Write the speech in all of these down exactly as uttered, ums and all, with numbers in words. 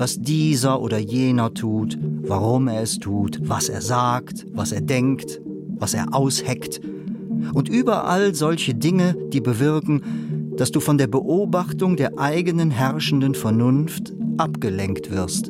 was dieser oder jener tut, warum er es tut, was er sagt, was er denkt, was er ausheckt. Und überall solche Dinge, die bewirken, dass du von der Beobachtung der eigenen herrschenden Vernunft abgelenkt wirst.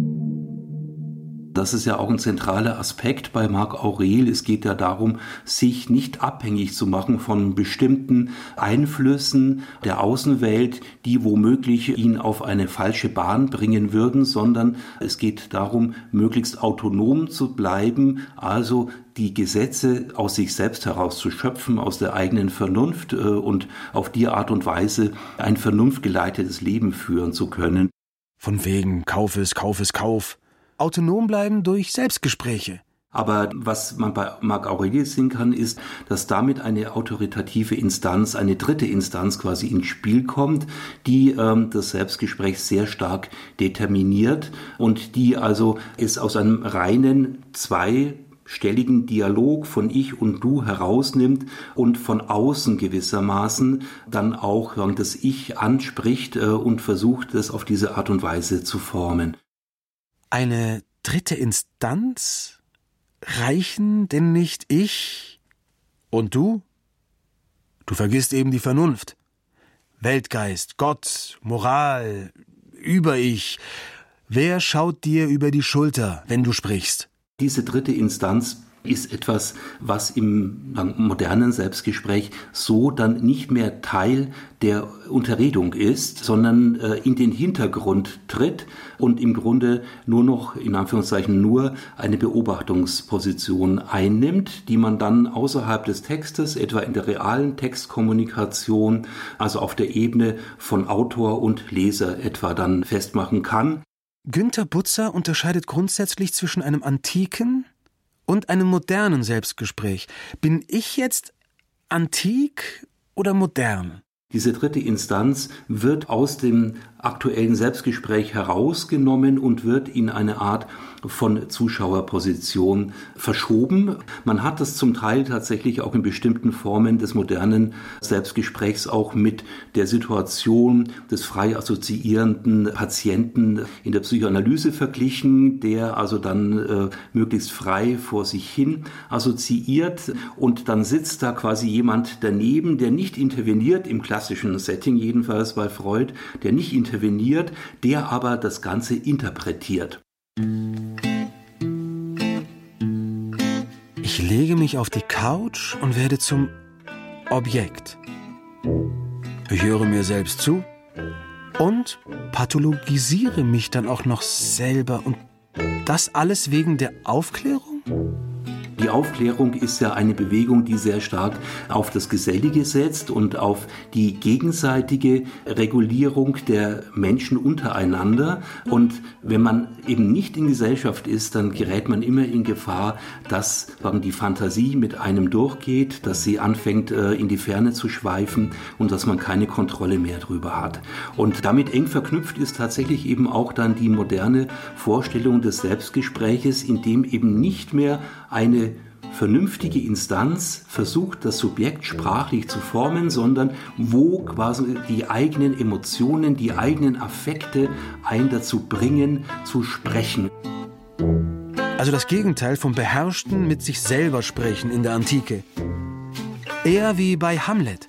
Das ist ja auch ein zentraler Aspekt bei Marc Aurel. Es geht ja darum, sich nicht abhängig zu machen von bestimmten Einflüssen der Außenwelt, die womöglich ihn auf eine falsche Bahn bringen würden, sondern es geht darum, möglichst autonom zu bleiben, also die Gesetze aus sich selbst heraus zu schöpfen, aus der eigenen Vernunft und auf die Art und Weise ein vernunftgeleitetes Leben führen zu können. Von wegen Kauf es, Kauf es, Kauf. Autonom bleiben durch Selbstgespräche. Aber was man bei Marc Aurelius sehen kann, ist, dass damit eine autoritative Instanz, eine dritte Instanz quasi ins Spiel kommt, die ähm, das Selbstgespräch sehr stark determiniert und die also es aus einem reinen zweistelligen Dialog von Ich und Du herausnimmt und von außen gewissermaßen dann auch das Ich anspricht äh, und versucht, das auf diese Art und Weise zu formen. Eine dritte Instanz? Reichen denn nicht ich und du? Du vergisst eben die Vernunft. Weltgeist, Gott, Moral, Über-Ich. Wer schaut dir über die Schulter, wenn du sprichst? Diese dritte Instanz ist etwas, was im modernen Selbstgespräch so dann nicht mehr Teil der Unterredung ist, sondern äh, in den Hintergrund tritt und im Grunde nur noch, in Anführungszeichen, nur eine Beobachtungsposition einnimmt, die man dann außerhalb des Textes, etwa in der realen Textkommunikation, also auf der Ebene von Autor und Leser etwa dann festmachen kann. Günter Butzer unterscheidet grundsätzlich zwischen einem antiken und einem modernen Selbstgespräch. Bin ich jetzt antik oder modern? Diese dritte Instanz wird aus dem aktuellen Selbstgespräch herausgenommen und wird in eine Art von Zuschauerposition verschoben. Man hat das zum Teil tatsächlich auch in bestimmten Formen des modernen Selbstgesprächs auch mit der Situation des frei assoziierenden Patienten in der Psychoanalyse verglichen, der also dann äh, möglichst frei vor sich hin assoziiert und dann sitzt da quasi jemand daneben, der nicht interveniert, im klassischen Setting jedenfalls bei Freud, der nicht interveniert, der aber das Ganze interpretiert. Ich lege mich auf die Couch und werde zum Objekt. Ich höre mir selbst zu und pathologisiere mich dann auch noch selber. Und das alles wegen der Aufklärung? Die Aufklärung ist ja eine Bewegung, die sehr stark auf das Gesellige setzt und auf die gegenseitige Regulierung der Menschen untereinander. Und wenn man eben nicht in Gesellschaft ist, dann gerät man immer in Gefahr, dass die Fantasie mit einem durchgeht, dass sie anfängt, in die Ferne zu schweifen und dass man keine Kontrolle mehr drüber hat. Und damit eng verknüpft ist tatsächlich eben auch dann die moderne Vorstellung des Selbstgespräches, in dem eben nicht mehr eine vernünftige Instanz versucht, das Subjekt sprachlich zu formen, sondern wo quasi die eigenen Emotionen, die eigenen Affekte einen dazu bringen, zu sprechen. Also das Gegenteil vom beherrschten mit sich selber sprechen in der Antike. Eher wie bei Hamlet.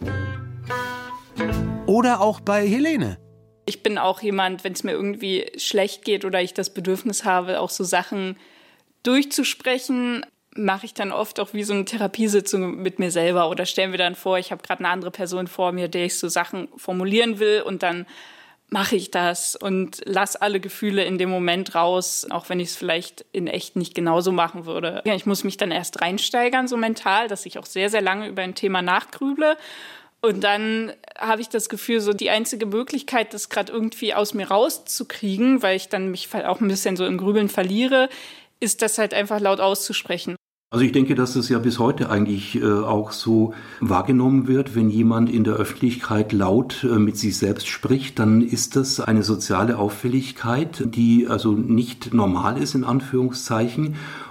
Oder auch bei Helene. Ich bin auch jemand, wenn es mir irgendwie schlecht geht oder ich das Bedürfnis habe, auch so Sachen durchzusprechen, mache ich dann oft auch wie so eine Therapiesitzung mit mir selber oder stelle mir dann vor, ich habe gerade eine andere Person vor mir, der ich so Sachen formulieren will und dann mache ich das und lasse alle Gefühle in dem Moment raus, auch wenn ich es vielleicht in echt nicht genauso machen würde. Ich muss mich dann erst reinsteigern, so mental, dass ich auch sehr, sehr lange über ein Thema nachgrüble. Und dann habe ich das Gefühl, so die einzige Möglichkeit, das gerade irgendwie aus mir rauszukriegen, weil ich dann mich auch ein bisschen so im Grübeln verliere, ist das halt einfach laut auszusprechen. Also ich denke, dass das ja bis heute eigentlich äh, auch so wahrgenommen wird. Wenn jemand in der Öffentlichkeit laut äh, mit sich selbst spricht, dann ist das eine soziale Auffälligkeit, die also nicht normal ist, in Anführungszeichen.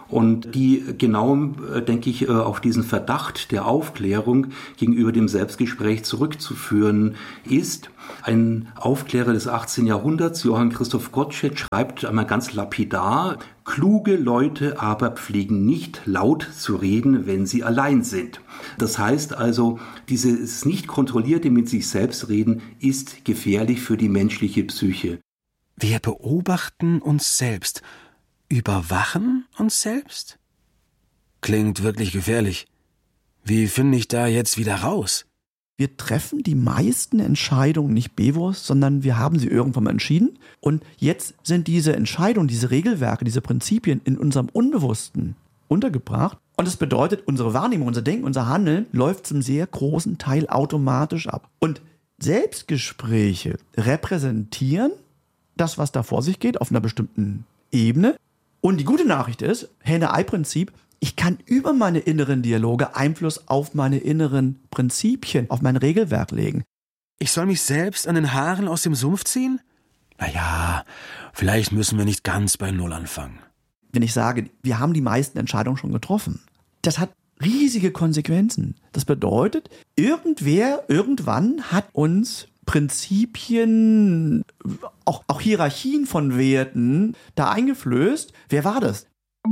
und die genau, denke ich, auf diesen Verdacht der Aufklärung gegenüber dem Selbstgespräch zurückzuführen ist. Ein Aufklärer des achtzehnten Jahrhunderts, Johann Christoph Gottsched, schreibt einmal ganz lapidar: Kluge Leute aber pflegen nicht laut zu reden, wenn sie allein sind. Das heißt also, dieses nicht kontrollierte mit sich selbst reden ist gefährlich für die menschliche Psyche. Wir beobachten uns selbst, überwachen uns selbst? Klingt wirklich gefährlich. Wie finde ich da jetzt wieder raus? Wir treffen die meisten Entscheidungen nicht bewusst, sondern wir haben sie irgendwann mal entschieden. Und jetzt sind diese Entscheidungen, diese Regelwerke, diese Prinzipien in unserem Unbewussten untergebracht. Und das bedeutet, unsere Wahrnehmung, unser Denken, unser Handeln läuft zum sehr großen Teil automatisch ab. Und Selbstgespräche repräsentieren das, was da vor sich geht, auf einer bestimmten Ebene. Und die gute Nachricht ist, Henne-Ei-Prinzip, ich kann über meine inneren Dialoge Einfluss auf meine inneren Prinzipien, auf mein Regelwerk legen. Ich soll mich selbst an den Haaren aus dem Sumpf ziehen? Naja, vielleicht müssen wir nicht ganz bei Null anfangen. Wenn ich sage, wir haben die meisten Entscheidungen schon getroffen, das hat riesige Konsequenzen. Das bedeutet, irgendwer, irgendwann hat uns Prinzipien, auch, auch Hierarchien von Werten da eingeflößt. Wer war das?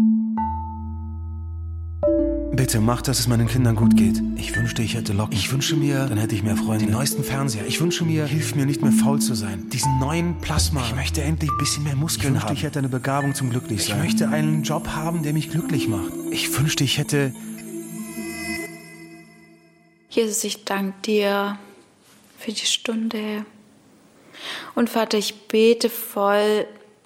Bitte mach, dass es meinen Kindern gut geht. Ich wünschte, ich hätte Locken. Ich wünsche mir, dann hätte ich mehr Freunde. Den neuesten Fernseher. Ich wünsche mir, hilf mir nicht mehr faul zu sein. Diesen neuen Plasma. Ich möchte endlich ein bisschen mehr Muskeln haben. Ich wünschte, ich hätte eine Begabung zum Glücklichsein. Ich möchte einen Job haben, der mich glücklich macht. Ich wünschte, ich hätte... Jesus, ich danke dir für die Stunde. Und Vater, ich bete voll,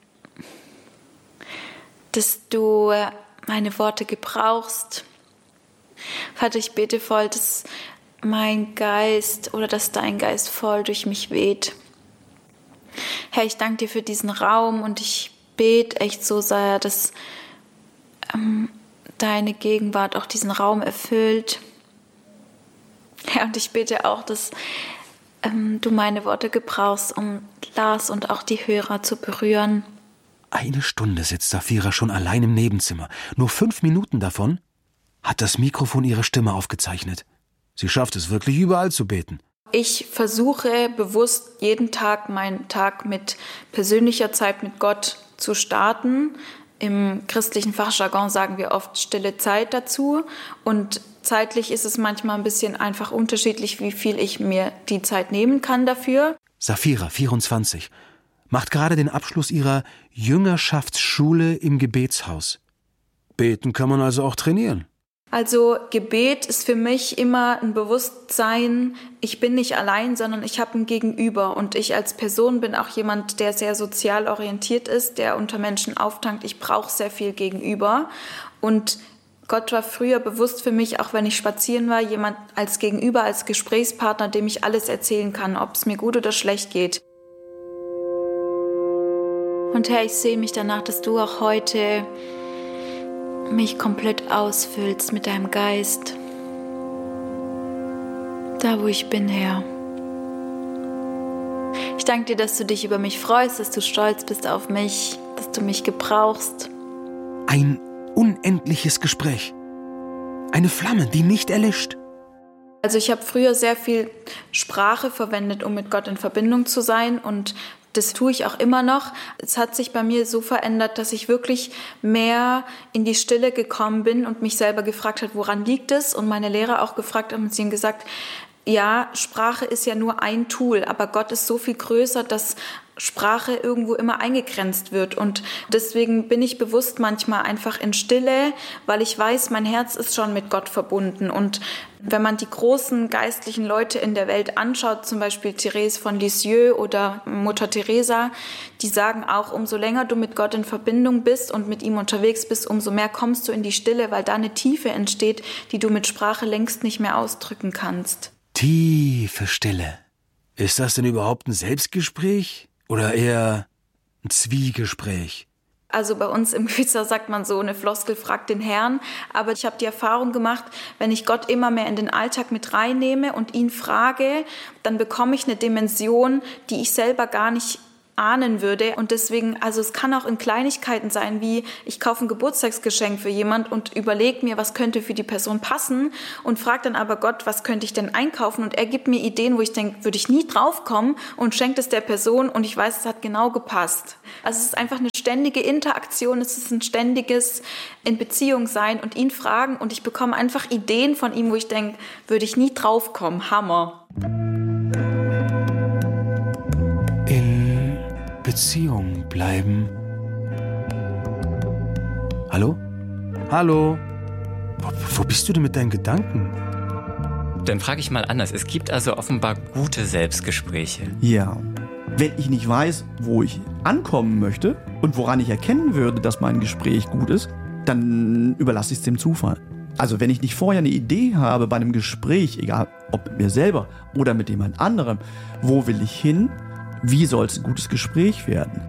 dass du meine Worte gebrauchst. Vater, ich bete voll, dass mein Geist oder dass dein Geist voll durch mich weht. Herr, ich danke dir für diesen Raum und ich bete echt so sehr, dass ähm, deine Gegenwart auch diesen Raum erfüllt. Herr, und ich bete auch, dass ähm, du meine Worte gebrauchst, um Lars und auch die Hörer zu berühren. Eine Stunde sitzt Safira schon allein im Nebenzimmer. Nur fünf Minuten davon hat das Mikrofon ihre Stimme aufgezeichnet. Sie schafft es wirklich, überall zu beten. Ich versuche bewusst jeden Tag meinen Tag mit persönlicher Zeit mit Gott zu starten. Im christlichen Fachjargon sagen wir oft stille Zeit dazu. Und zeitlich ist es manchmal ein bisschen einfach unterschiedlich, wie viel ich mir die Zeit nehmen kann dafür. Safira, vierundzwanzig, macht gerade den Abschluss ihrer Jüngerschaftsschule im Gebetshaus. Beten kann man also auch trainieren. Also Gebet ist für mich immer ein Bewusstsein, ich bin nicht allein, sondern ich habe ein Gegenüber. Und ich als Person bin auch jemand, der sehr sozial orientiert ist, der unter Menschen auftankt. Ich brauche sehr viel Gegenüber. Und Gott war früher bewusst für mich, auch wenn ich spazieren war, jemand als Gegenüber, als Gesprächspartner, dem ich alles erzählen kann, ob es mir gut oder schlecht geht. Und Herr, ich sehe mich danach, dass du auch heute mich komplett ausfüllst mit deinem Geist. Da, wo ich bin, Herr. Ich danke dir, dass du dich über mich freust, dass du stolz bist auf mich, dass du mich gebrauchst. Ein unendliches Gespräch. Eine Flamme, die nicht erlischt. Also ich habe früher sehr viel Sprache verwendet, um mit Gott in Verbindung zu sein, und das tue ich auch immer noch. Es hat sich bei mir so verändert, dass ich wirklich mehr in die Stille gekommen bin und mich selber gefragt habe, woran liegt es? Und meine Lehrer auch gefragt haben, und sie haben gesagt, ja, Sprache ist ja nur ein Tool, aber Gott ist so viel größer, dass Sprache irgendwo immer eingegrenzt wird. Und deswegen bin ich bewusst manchmal einfach in Stille, weil ich weiß, mein Herz ist schon mit Gott verbunden. Und wenn man die großen geistlichen Leute in der Welt anschaut, zum Beispiel Therese von Lisieux oder Mutter Teresa, die sagen auch, umso länger du mit Gott in Verbindung bist und mit ihm unterwegs bist, umso mehr kommst du in die Stille, weil da eine Tiefe entsteht, die du mit Sprache längst nicht mehr ausdrücken kannst. Tiefe Stille. Ist das denn überhaupt ein Selbstgespräch oder eher ein Zwiegespräch? Also bei uns im Gebetshaus sagt man so, eine Floskel fragt den Herrn. Aber ich habe die Erfahrung gemacht, wenn ich Gott immer mehr in den Alltag mit reinnehme und ihn frage, dann bekomme ich eine Dimension, die ich selber gar nicht ahnen würde. Und deswegen, also es kann auch in Kleinigkeiten sein, wie ich kaufe ein Geburtstagsgeschenk für jemand und überlege mir, was könnte für die Person passen und frage dann aber Gott, was könnte ich denn einkaufen? Und er gibt mir Ideen, wo ich denke, würde ich nie drauf kommen und schenkt es der Person und ich weiß, es hat genau gepasst. Also es ist einfach eine ständige Interaktion, es ist ein ständiges in Beziehung sein und ihn fragen und ich bekomme einfach Ideen von ihm, wo ich denke, würde ich nie drauf kommen. Hammer. In Beziehung bleiben. Hallo? Hallo? Wo, wo bist du denn mit deinen Gedanken? Dann frage ich mal anders. Es gibt also offenbar gute Selbstgespräche. Ja. Wenn ich nicht weiß, wo ich ankommen möchte und woran ich erkennen würde, dass mein Gespräch gut ist, dann überlasse ich es dem Zufall. Also wenn ich nicht vorher eine Idee habe bei einem Gespräch, egal ob mit mir selber oder mit jemand anderem, wo will ich hin, wie soll es ein gutes Gespräch werden?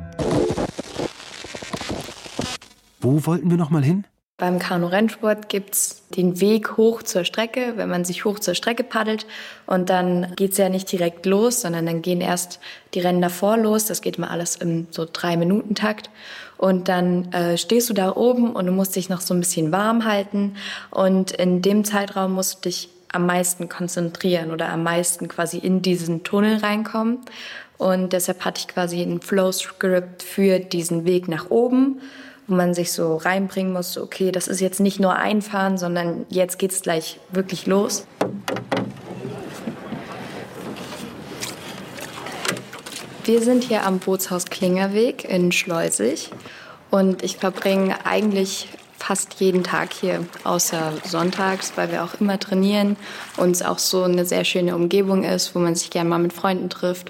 Wo wollten wir noch mal hin? Beim Kanu-Rennsport gibt's den Weg hoch zur Strecke, wenn man sich hoch zur Strecke paddelt. Und dann geht's ja nicht direkt los, sondern dann gehen erst die Rennen davor los. Das geht immer alles im so Drei-Minuten-Takt. Und dann äh, stehst du da oben und du musst dich noch so ein bisschen warm halten. Und in dem Zeitraum musst du dich am meisten konzentrieren oder am meisten quasi in diesen Tunnel reinkommen. Und deshalb hatte ich quasi ein Flow-Script für diesen Weg nach oben, wo man sich so reinbringen muss, okay, das ist jetzt nicht nur einfahren, sondern jetzt geht's gleich wirklich los. Wir sind hier am Bootshaus Klingerweg in Schleusig und ich verbringe eigentlich fast jeden Tag hier, außer sonntags, weil wir auch immer trainieren und es auch so eine sehr schöne Umgebung ist, wo man sich gerne mal mit Freunden trifft.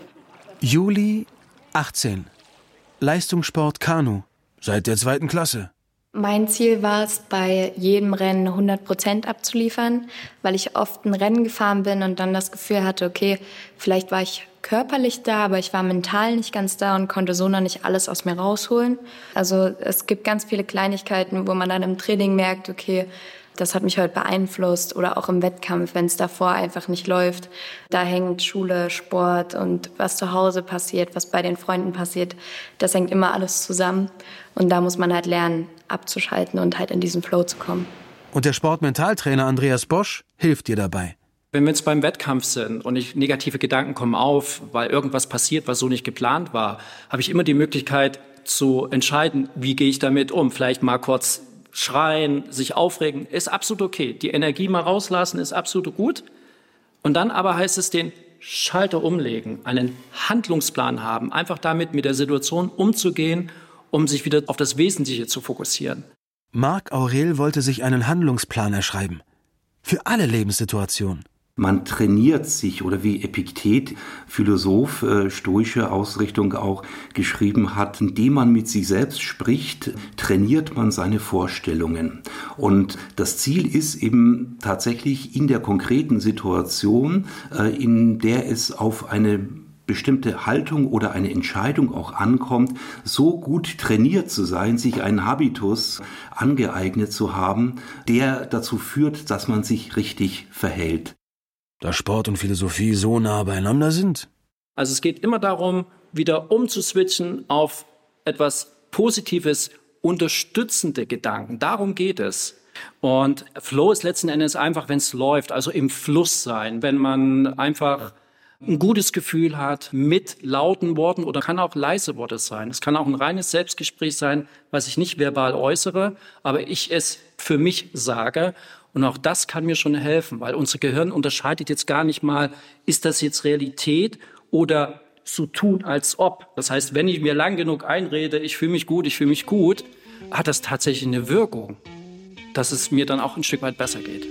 Juli, achtzehn. Leistungssport Kanu. Seit der zweiten Klasse. Mein Ziel war es, bei jedem Rennen hundert Prozent abzuliefern, weil ich oft ein Rennen gefahren bin und dann das Gefühl hatte, okay, vielleicht war ich körperlich da, aber ich war mental nicht ganz da und konnte so noch nicht alles aus mir rausholen. Also es gibt ganz viele Kleinigkeiten, wo man dann im Training merkt, okay, das hat mich heute beeinflusst oder auch im Wettkampf, wenn es davor einfach nicht läuft. Da hängt Schule, Sport und was zu Hause passiert, was bei den Freunden passiert, das hängt immer alles zusammen. Und da muss man halt lernen, abzuschalten und halt in diesen Flow zu kommen. Und der Sportmentaltrainer Andreas Bosch hilft dir dabei. Wenn wir jetzt beim Wettkampf sind und ich, negative Gedanken kommen auf, weil irgendwas passiert, was so nicht geplant war, habe ich immer die Möglichkeit zu entscheiden, wie gehe ich damit um. Vielleicht mal kurz schreien, sich aufregen, ist absolut okay. Die Energie mal rauslassen, ist absolut gut. Und dann aber heißt es, den Schalter umlegen, einen Handlungsplan haben, einfach damit mit der Situation umzugehen, um sich wieder auf das Wesentliche zu fokussieren. Marc Aurel wollte sich einen Handlungsplan erschreiben. Für alle Lebenssituationen. Man trainiert sich, oder wie Epiktet, Philosoph, äh, stoische Ausrichtung auch geschrieben hat, indem man mit sich selbst spricht, trainiert man seine Vorstellungen. Und das Ziel ist eben tatsächlich in der konkreten Situation, äh, in der es auf eine bestimmte Haltung oder eine Entscheidung auch ankommt, so gut trainiert zu sein, sich einen Habitus angeeignet zu haben, der dazu führt, dass man sich richtig verhält. Da Sport und Philosophie so nah beieinander sind. Also es geht immer darum, wieder umzuswitchen auf etwas Positives, unterstützende Gedanken. Darum geht es. Und Flow ist letzten Endes einfach, wenn es läuft, also im Fluss sein, wenn man einfach ein gutes Gefühl hat mit lauten Worten oder kann auch leise Worte sein. Es kann auch ein reines Selbstgespräch sein, was ich nicht verbal äußere, aber ich es für mich sage. Und auch das kann mir schon helfen, weil unser Gehirn unterscheidet jetzt gar nicht mal, ist das jetzt Realität oder so tun, als ob. Das heißt, wenn ich mir lang genug einrede, ich fühle mich gut, ich fühle mich gut, hat das tatsächlich eine Wirkung, dass es mir dann auch ein Stück weit besser geht.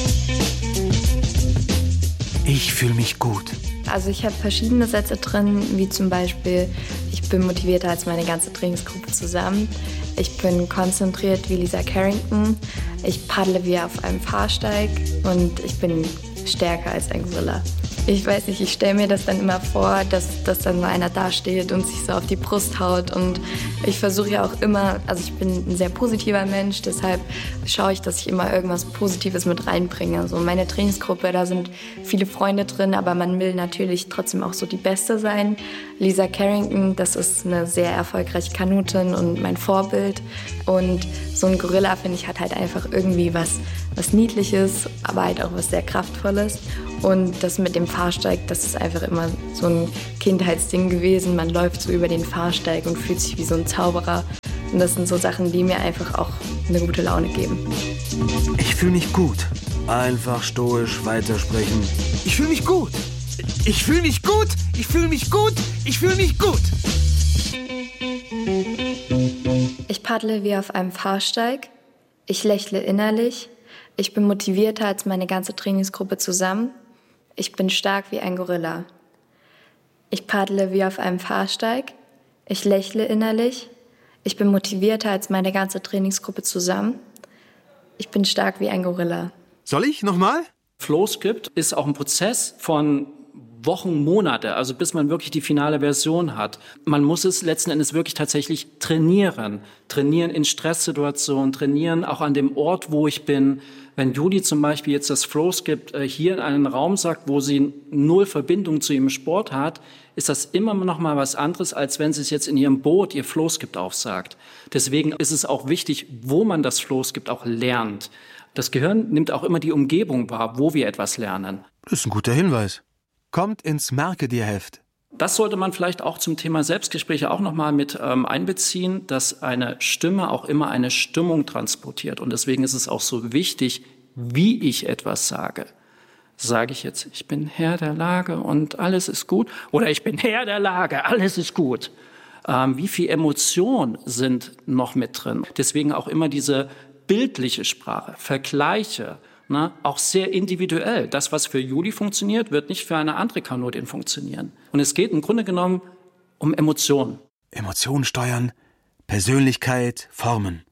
Ich fühle mich gut. Also ich habe verschiedene Sätze drin, wie zum Beispiel, ich bin motivierter als meine ganze Trainingsgruppe zusammen. Ich bin konzentriert wie Lisa Carrington. Ich paddle wie auf einem Fahrsteig und ich bin stärker als ein Gorilla. Ich weiß nicht, ich stelle mir das dann immer vor, dass, dass dann mal einer dasteht und sich so auf die Brust haut. Und ich versuche ja auch immer, also ich bin ein sehr positiver Mensch, deshalb schaue ich, dass ich immer irgendwas Positives mit reinbringe. Also meine Trainingsgruppe, da sind viele Freunde drin, aber man will natürlich trotzdem auch so die Beste sein. Lisa Carrington, das ist eine sehr erfolgreiche Kanutin und mein Vorbild. Und so ein Gorilla, finde ich, hat halt einfach irgendwie was, was Niedliches, aber halt auch was sehr Kraftvolles. Und das mit dem Fahrsteig, das ist einfach immer so ein Kindheitsding gewesen. Man läuft so über den Fahrsteig und fühlt sich wie so ein Zauberer. Und das sind so Sachen, die mir einfach auch eine gute Laune geben. Ich fühle mich gut. Einfach stoisch weitersprechen. Ich fühle mich gut. Ich fühle mich gut. Ich fühle mich gut. Ich fühle mich gut. Ich paddle wie auf einem Fahrsteig. Ich lächle innerlich. Ich bin motivierter als meine ganze Trainingsgruppe zusammen. Ich bin stark wie ein Gorilla. Ich paddle wie auf einem Fahrsteig. Ich lächle innerlich. Ich bin motivierter als meine ganze Trainingsgruppe zusammen. Ich bin stark wie ein Gorilla. Soll ich nochmal? Flowscript ist auch ein Prozess von Wochen, Monate, also bis man wirklich die finale Version hat. Man muss es letzten Endes wirklich tatsächlich trainieren. Trainieren in Stresssituationen, trainieren auch an dem Ort, wo ich bin. Wenn Judy zum Beispiel jetzt das Flowscript hier in einen Raum sagt, wo sie null Verbindung zu ihrem Sport hat, ist das immer noch mal was anderes, als wenn sie es jetzt in ihrem Boot ihr Flowscript aufsagt. Deswegen ist es auch wichtig, wo man das Flowscript auch lernt. Das Gehirn nimmt auch immer die Umgebung wahr, wo wir etwas lernen. Das ist ein guter Hinweis. Kommt ins Merke-dir-Heft. Das sollte man vielleicht auch zum Thema Selbstgespräche auch noch mal mit ähm, einbeziehen, dass eine Stimme auch immer eine Stimmung transportiert. Und deswegen ist es auch so wichtig, wie ich etwas sage. Sage ich jetzt, ich bin Herr der Lage und alles ist gut? Oder ich bin Herr der Lage, alles ist gut? Ähm, wie viel Emotionen sind noch mit drin? Deswegen auch immer diese bildliche Sprache, Vergleiche, ne, auch sehr individuell. Das, was für Judy funktioniert, wird nicht für eine andere Kanutin funktionieren. Und es geht im Grunde genommen um Emotionen. Emotionen steuern, Persönlichkeit formen.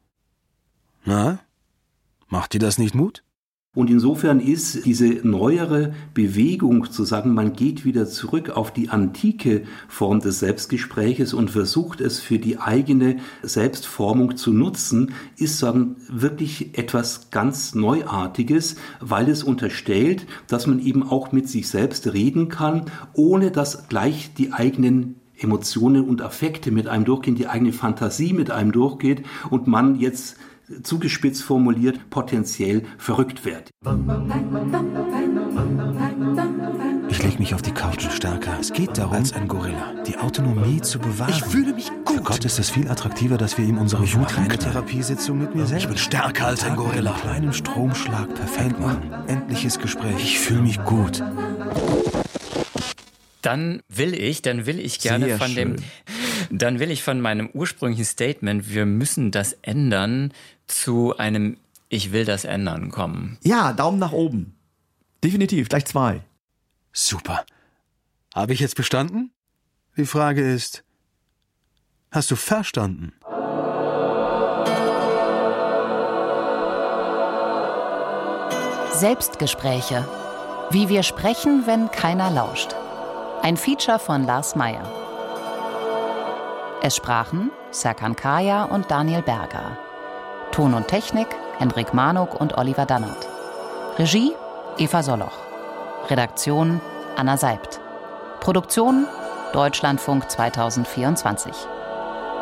Na, macht dir das nicht Mut? Und insofern ist diese neuere Bewegung zu sagen, man geht wieder zurück auf die antike Form des Selbstgespräches und versucht es für die eigene Selbstformung zu nutzen, ist sagen wirklich etwas ganz Neuartiges, weil es unterstellt, dass man eben auch mit sich selbst reden kann, ohne dass gleich die eigenen Emotionen und Affekte mit einem durchgehen, die eigene Fantasie mit einem durchgeht und man jetzt zugespitzt formuliert, potenziell verrückt wird. Ich lege mich auf die Couch stärker. Es geht darum, als ein Gorilla, die Autonomie zu bewahren. Ich fühle mich gut. Für Gott ist es viel attraktiver, dass wir ihm unsere Wut eine Therapiesitzung mit mir selbst. Ich bin stärker als ein Gorilla. Einen kleinen Stromschlag perfekt machen. Endliches Gespräch. Ich fühle mich gut. Dann will ich, dann will ich gerne Sehr von schön. dem, dann will ich von meinem ursprünglichen Statement, wir müssen das ändern, zu einem Ich will das ändern kommen. Ja, Daumen nach oben. Definitiv, gleich zwei. Super. Habe ich jetzt bestanden? Die Frage ist, hast du verstanden? Selbstgespräche. Wie wir sprechen, wenn keiner lauscht. Ein Feature von Lars Meyer. Es sprachen Serkan Kaya und Daniel Berger. Ton und Technik Hendrik Manuk und Oliver Dannert. Regie Eva Soloch. Redaktion Anna Seibt. Produktion Deutschlandfunk zweitausendvierundzwanzig.